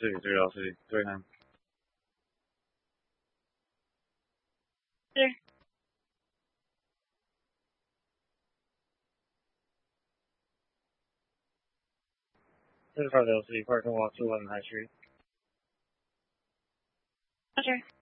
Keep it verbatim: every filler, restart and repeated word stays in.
这里这个这里对看。 是。 这块表示一块通往主文海区。 是。